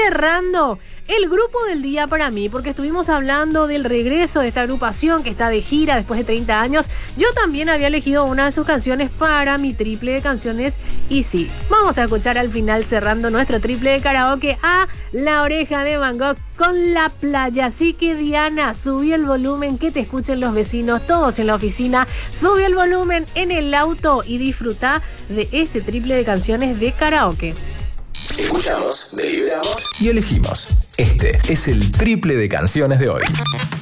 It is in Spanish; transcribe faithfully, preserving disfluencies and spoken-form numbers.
cerrando el grupo del día para mí, porque estuvimos hablando del regreso de esta agrupación que está de gira después de treinta años. Yo también había elegido una de sus canciones para mi triple de canciones. Y sí, vamos a escuchar al final, cerrando nuestro triple de karaoke, a La Oreja de Van Gogh con La Playa. Así que, Diana, subí el volumen, que te escuchen los vecinos, todos en la oficina. Sube el volumen en el auto y disfruta de este triple de canciones de karaoke. Escuchamos, deliberamos y elegimos. Este es el triple de canciones de hoy.